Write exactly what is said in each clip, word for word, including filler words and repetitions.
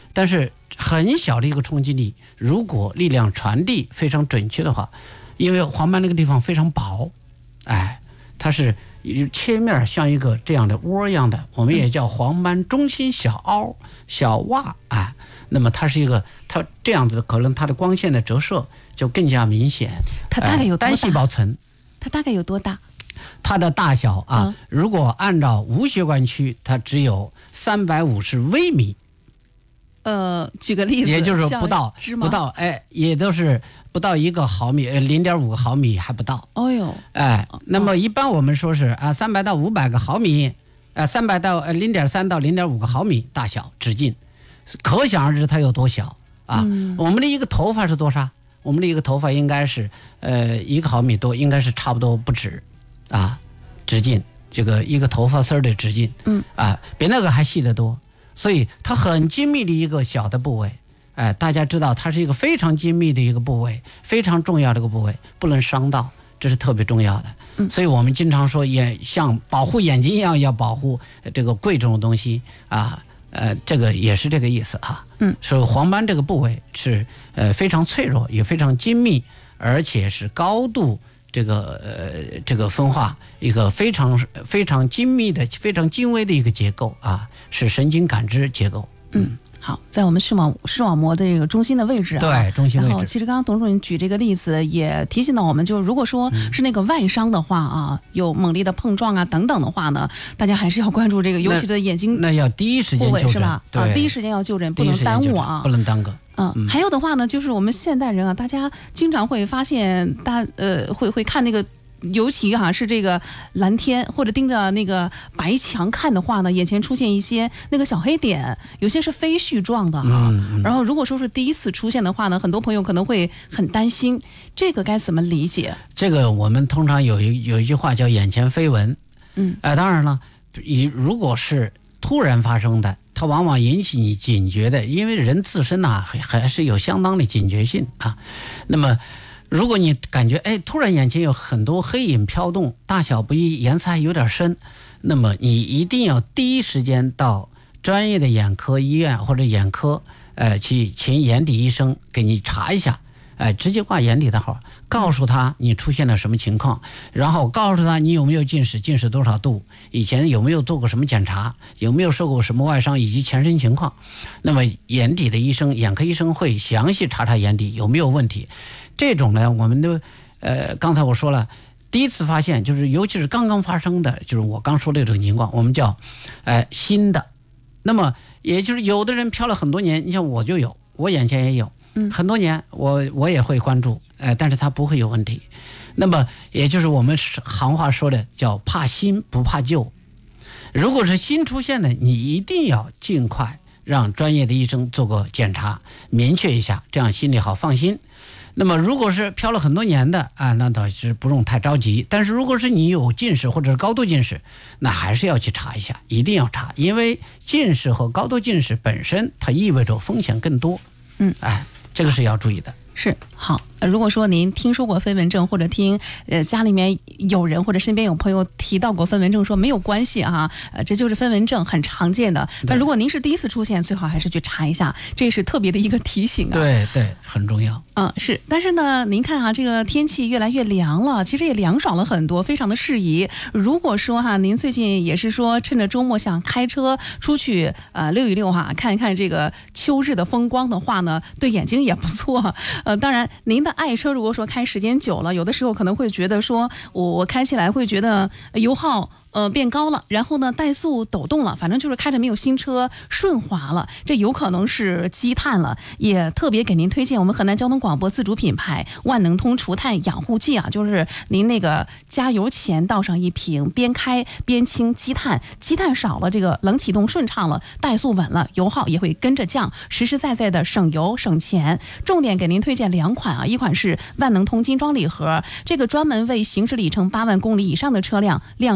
但是很小的一个冲击力，如果力量传递非常准确的话，因为黄斑那个地方非常薄，哎，它是切面像一个这样的窝一样的，我们也叫黄斑中心小凹小洼，哎，那么它是一个，它这样子可能它的光线的折射就更加明显。 它大概有多大？ 单细胞层。 它大概有多大？ 它的大小啊， 嗯、 如果按照无血管区，它只有三百五十微米。 呃，举个例子， 也就是不到不到，哎，也都是不到一个毫米，呃，零点五个毫米还不到。 哦哟， 哎，那么一般我们说是啊，三百到五百个毫米，呃，三百到呃零点三到零点五个毫米大小直径，可想而知它有多小啊。嗯、我们的一个头发是多少？我们的一个头发应该是呃一个毫米多，应该是差不多不止啊，直径这个一个头发丝的直径，嗯啊，比那个还细得多。所以它很精密的一个小的部位，哎，大家知道它是一个非常精密的一个部位，非常重要的一个部位，不能伤到，这是特别重要的。嗯、所以我们经常说眼像保护眼睛一样要保护这个贵重的东西啊，呃，这个也是这个意思啊。嗯，所以黄斑这个部位是呃非常脆弱，也非常精密，而且是高度。这个呃，这个分化一个非常非常精密的、非常精微的一个结构啊，是神经感知结构。 嗯，好，在我们视网视网膜的这个中心的位置啊， 对，中心位置。 然后，其实刚刚董主任举这个例子，也提醒到我们，就是如果说是那个外伤的话啊，嗯、有猛烈的碰撞啊等等的话呢，大家还是要关注这个，尤其的眼睛那要第一时间就诊， 是吧？啊，第一时间要就诊，不能耽误啊， 不能耽搁。 嗯，还有的话呢，就是我们现代人啊，大家经常会发现，大呃会会看那个，尤其哈、啊、是这个蓝天，或者盯着那个白墙看的话呢，眼前出现一些那个小黑点，有些是非絮状的哈、啊。嗯嗯、然后如果说是第一次出现的话呢，很多朋友可能会很担心，这个该怎么理解？ 这个我们通常有一有一句话叫眼前飞蚊。嗯，哎、呃，当然了，以如果是突然发生的。它往往引起你警觉的，因为人自身呐、啊、还还是有相当的警觉性啊。那么，如果你感觉哎突然眼前有很多黑影飘动，大小不一，颜色还有点深，那么你一定要第一时间到专业的眼科医院或者眼科，呃，去请眼底医生给你查一下，哎、呃，直接挂眼底的号，告诉他你出现了什么情况，然后告诉他你有没有近视，近视多少度，以前有没有做过什么检查，有没有受过什么外伤，以及全身情况。那么眼底的医生，眼科医生会详细查查眼底有没有问题。这种呢，我们都呃，刚才我说了，第一次发现就是尤其是刚刚发生的，就是我刚说的这种情况，我们叫呃新的。那么也就是有的人漂了很多年，你像我就有，我眼前也有。很多年我我也会关注，呃，但是它不会有问题。那么也就是我们行话说的叫怕新不怕旧。如果是新出现的，你一定要尽快让专业的医生做个检查，明确一下，这样心里好放心。那么如果是漂了很多年的啊，那倒是不用太着急。但是如果是你有近视或者是高度近视，那还是要去查一下，一定要查，因为近视和高度近视本身它意味着风险更多。嗯，哎。这个是要注意的。 是好，如果说您听说过飞蚊症，或者听呃家里面有人或者身边有朋友提到过飞蚊症，说没有关系哈，呃这就是飞蚊症，很常见的。但如果您是第一次出现，最好还是去查一下，这是特别的一个提醒啊。 对对，很重要。 嗯，是。但是呢，您看哈，这个天气越来越凉了，其实也凉爽了很多，非常的适宜。如果说哈，您最近也是说趁着周末想开车出去呃溜一溜哈，看一看这个秋日的风光的话呢，对眼睛也不错。呃，当然，您的爱车如果说开时间久了，有的时候可能会觉得说，我我开起来会觉得油耗呃变高了，然后呢怠速抖动了，反正就是开着没有新车顺滑了，这有可能是积碳了。也特别给您推荐我们河南交通广播自主品牌万能通除碳养护剂啊，就是您那个加油前倒上一瓶，边开边清积碳，积碳少了，这个冷启动顺畅了，怠速稳了，油耗也会跟着降，实实在在的省油省钱。重点给您推荐两款啊，一款是万能通精装礼盒，这个专门为行驶里程八万公里以上的车辆量身打造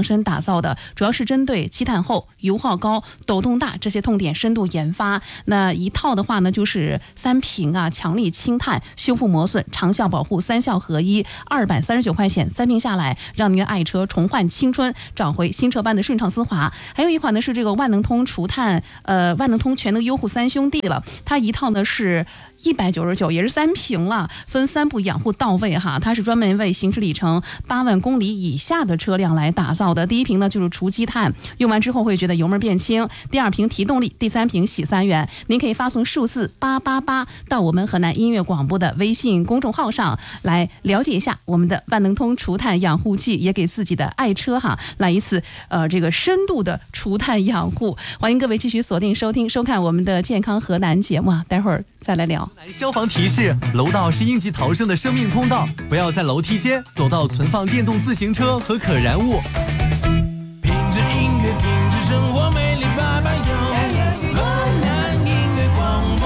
造的，主要是针对积碳厚、油耗高、抖动大这些痛点深度研发。那一套的话呢，就是三瓶啊，强力清碳、修复磨损、长效保护三效合一，二百三十九块钱，三瓶下来，让您的爱车重焕青春，找回新车般的顺畅丝滑。还有一款呢是这个万能通除碳，呃，万能通全能优护三兄弟了，它一套呢是一百九十九，也是三瓶了，分三步养护到位哈。它是专门为行驶里程八万公里以下的车辆来打造的。第一瓶呢就是除积碳，用完之后会觉得油门变轻；第二瓶提动力，第三瓶洗三元。您可以发送数字八八八到我们河南音乐广播的微信公众号上来了解一下我们的万能通除碳养护剂，也给自己的爱车哈来一次呃这个深度的除碳养护。欢迎各位继续锁定收听收看我们的健康河南节目啊，待会儿再来聊。 消防提示：楼道是应急逃生的生命通道，不要在楼梯间走到存放电动自行车和可燃物。 品质音乐，品质生活，美丽八八幺，河南音乐广播。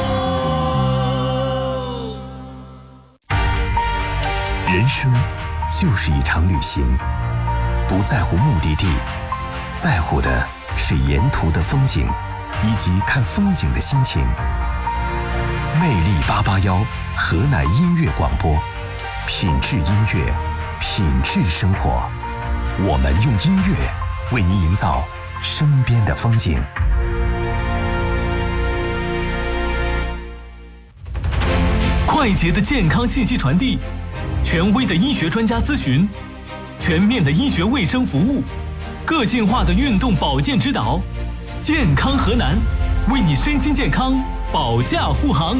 人生就是一场旅行，不在乎目的地，在乎的是沿途的风景以及看风景的心情。魅力八八幺，河南音乐广播，品质音乐，品质生活。我们用音乐为您营造身边的风景。 快捷的健康信息传递，权威的医学专家咨询，全面的医学卫生服务，个性化的运动保健指导。健康河南，为你身心健康保驾护航。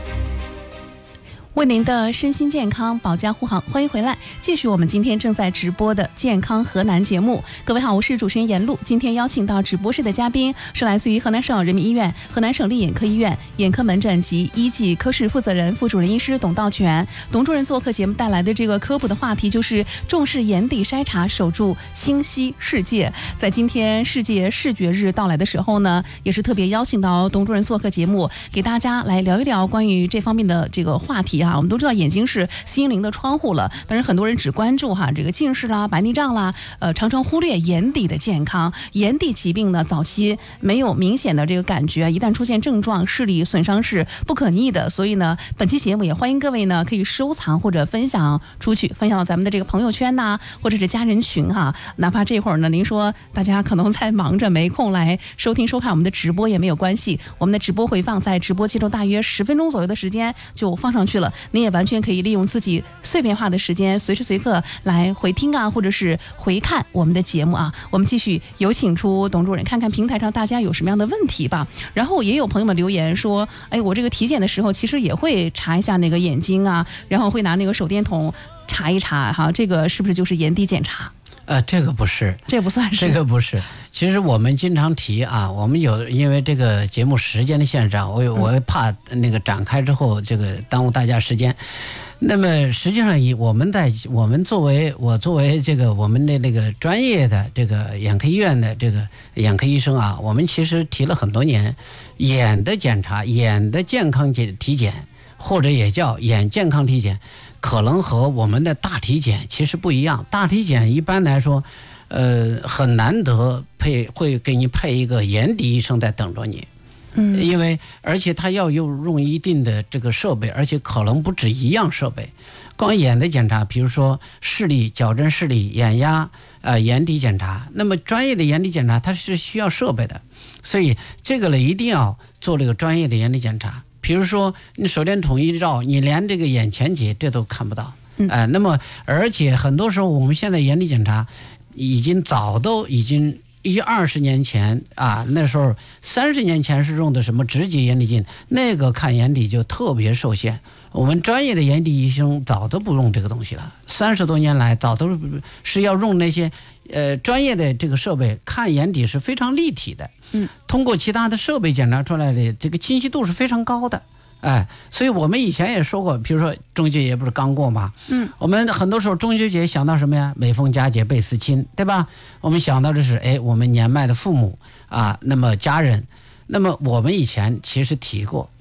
为您的身心健康保驾护航，欢迎回来，继续我们今天正在直播的健康河南节目。各位好，我是主持人严璐。今天邀请到直播室的嘉宾是来自于河南省人民医院、河南省立眼科医院眼科门诊及医技科室负责人、副主任医师董道全。董主任做客节目带来的这个科普的话题就是重视眼底筛查，守住清晰世界。在今天世界视觉日到来的时候呢，也是特别邀请到董主任做客节目，给大家来聊一聊关于这方面的这个话题啊。我们都知道眼睛是心灵的窗户了，但是很多人只关注哈这个近视啦、白内障啦，呃，常常忽略眼底的健康。眼底疾病呢，早期没有明显的这个感觉，一旦出现症状，视力损伤是不可逆的。所以呢，本期节目也欢迎各位呢可以收藏或者分享出去，分享到咱们的这个朋友圈呐、啊，或者是家人群哈。哪怕这会儿呢，您说大家可能在忙着没空来收听收看我们的直播也没有关系，我们的直播回放在直播期中大约十分钟左右的时间就放上去了，您也完全可以利用自己碎片化的时间，随时随刻来回听啊，或者是回看我们的节目啊。我们继续有请出董主任，看看平台上大家有什么样的问题吧。然后也有朋友们留言说，哎，我这个体检的时候其实也会查一下那个眼睛啊，然后会拿那个手电筒查一查哈，这个是不是就是眼底检查？ 呃，这个不是， 这不算是， 这个不是。其实我们经常提啊，我们有因为这个节目时间的限制啊，我我怕那个展开之后这个耽误大家时间。那么实际上以我们在我们作为我作为这个我们的那个专业的这个眼科医院的这个眼科医生啊，我们其实提了很多年，眼的检查、眼的健康检体检，或者也叫眼健康体检，可能和我们的大体检其实不一样。大体检一般来说，呃，很难得配会给你配一个眼底医生在等着你。嗯，因为而且他要用用一定的这个设备，而且可能不止一样设备。光眼的检查，比如说视力矫正视力、眼压、呃眼底检查，那么专业的眼底检查它是需要设备的，所以这个呢一定要做这个专业的眼底检查。比如说你手电筒一照，你连这个眼前结这都看不到，嗯、呃，那么而且很多时候我们现在眼底检查已经早都已经。一二十年前啊，那时候三十年前是用的什么直接眼底镜，那个看眼底就特别受限。我们专业的眼底医生早都不用这个东西了，三十多年来早都是要用那些呃专业的这个设备，看眼底是非常立体的。嗯，通过其他的设备检查出来的这个清晰度是非常高的。哎，所以我们以前也说过，比如说中秋节不是刚过吗？嗯，我们很多时候中秋节想到什么呀？每逢佳节倍思亲，对吧？我们想到的是，哎，我们年迈的父母啊，那么家人，那么我们以前其实提过，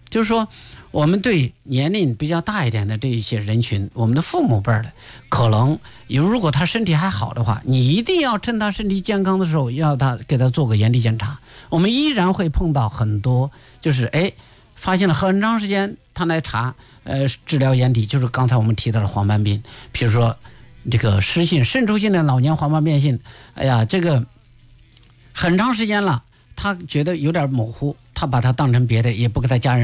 就是说，我们对年龄比较大一点的这一些人群，我们的父母辈的，可能如果他身体还好的话，你一定要趁他身体健康的时候，要他给他做个眼底检查。我们依然会碰到很多，就是哎，发现了很长时间，他来查，呃，治疗眼底，就是刚才我们提到的黄斑病，比如说这个湿性渗出性的老年黄斑变性，哎呀，这个很长时间了，他觉得有点模糊，他把它当成别的，也不给他家人